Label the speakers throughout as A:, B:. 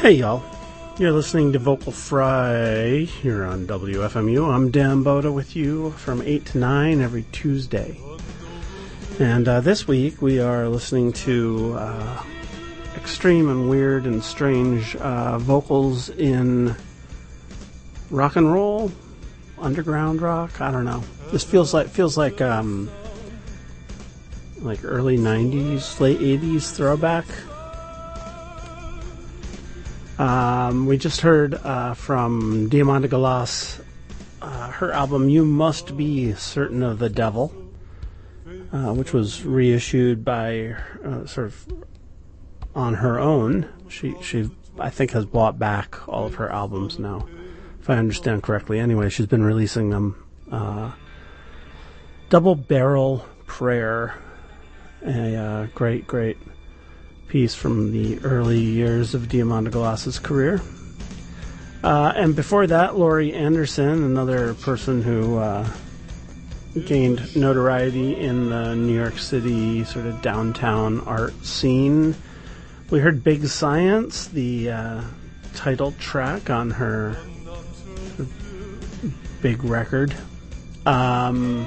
A: Hey y'all, you're listening to Vocal Fry here on WFMU. I'm Dan Boda with you from 8 to 9 every Tuesday. And this week we are listening to extreme and weird and strange vocals in rock and roll, underground rock, I don't know. This feels like early 90s, late 80s throwback. We just heard from Diamanda Galas, her album You Must Be Certain of the Devil, which was reissued by sort of on her own. She I think has bought back all of her albums now, if I understand correctly. Anyway, she's been releasing them. Double Barrel Prayer, a great piece from the early years of Diamanda Galas's career. And before that, Laurie Anderson, another person who gained notoriety in the New York City sort of downtown art scene. We heard Big Science, the title track on her big record. And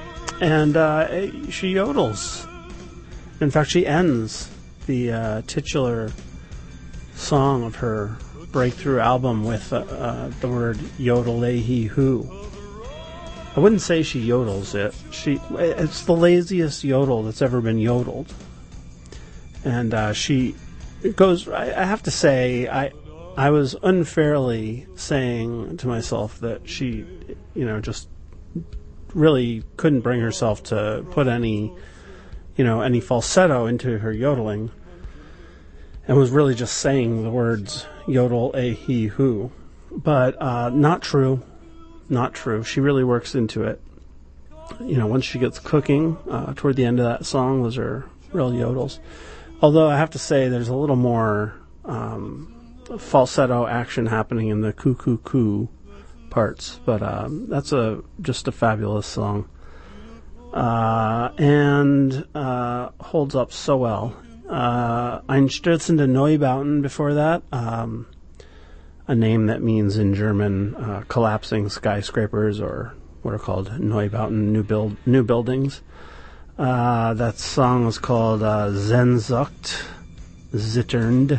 A: she yodels. In fact, she ends the titular song of her breakthrough album with the word yodel-a-hee-hoo. I wouldn't say she yodels it. It's the laziest yodel that's ever been yodeled. And she goes, I have to say, I was unfairly saying to myself that she, just really couldn't bring herself to put any falsetto into her yodeling, and was really just saying the words yodel-a-hee-hoo. But not true. She really works into it. Once she gets cooking, toward the end of that song, those are real yodels. Although I have to say there's a little more falsetto action happening in the coo-coo-coo parts. But that's just a fabulous song. And holds up so well. Einstürzende Neubauten before that, a name that means in German collapsing skyscrapers, or what are called Neubauten, new buildings. That song was called Sehnsucht, Zitternd.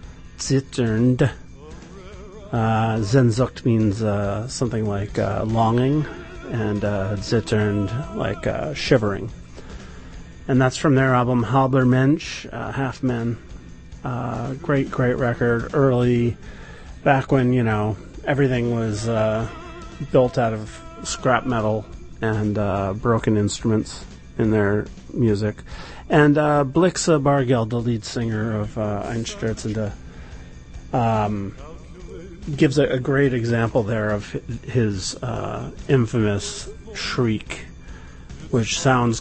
A: Sehnsucht means something like longing, and Zitternd like shivering. And that's from their album Halber Mensch, Half Men. Great record, early, back when, everything was built out of scrap metal and broken instruments in their music. And Blixa Bargeld, the lead singer of Einstürzende, gives a great example there of his infamous shriek, which sounds